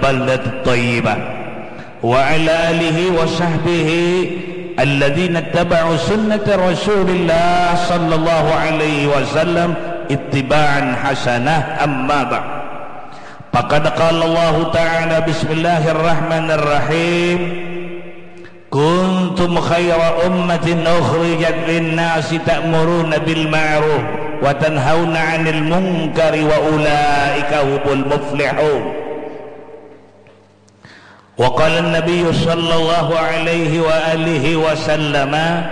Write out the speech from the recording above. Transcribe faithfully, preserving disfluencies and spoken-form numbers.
البلدة الطيبة وعلى آله وصحبه الذين اتبعوا سنة رسول الله صلى الله عليه وسلم اتباعا حسنة. أما بعد فقد قال الله تعالى بسم الله الرحمن الرحيم كنتم خير أمة أخرجت للناس تأمرون بالمعروف وتنهون عن المنكر وأولئك هم المفلحون. وقال النبي صلى الله عليه وآله وسلم